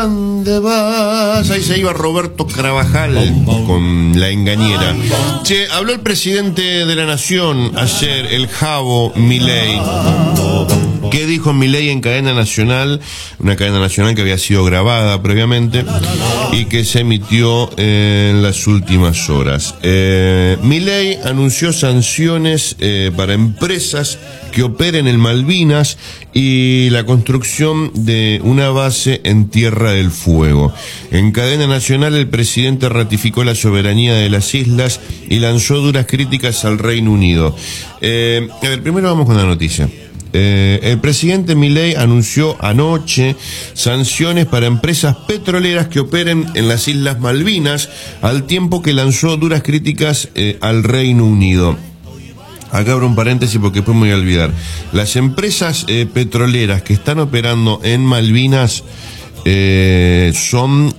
¿Dónde vas? Ahí se iba Roberto Carabajal con la engañera. Che, habló el presidente de la Nación ayer, el Javo Milei. ¿Qué dijo Milei en cadena nacional? Una cadena nacional que había sido grabada previamente y que se emitió en las últimas horas. Milei anunció sanciones para empresas que operen en Malvinas y la construcción de una base en Tierra del Fuego. En cadena nacional, el presidente ratificó la soberanía de las islas y lanzó duras críticas al Reino Unido. A ver, primero vamos con la noticia. El presidente Milei anunció anoche sanciones para empresas petroleras que operen en las Islas Malvinas, al tiempo que lanzó duras críticas al Reino Unido. Acá abro un paréntesis porque después me voy a olvidar. Las empresas petroleras que están operando en Malvinas son